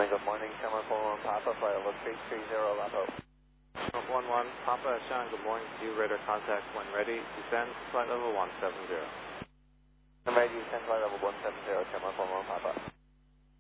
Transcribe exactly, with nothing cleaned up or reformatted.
Good morning, Summer four one Papa, flight level three three zero, Bravo. one one Papa, Sean, good morning to you. Radar contact when ready. Descend flight level one seven zero. I'm ready to descend flight level one seven zero, Summer four one Papa.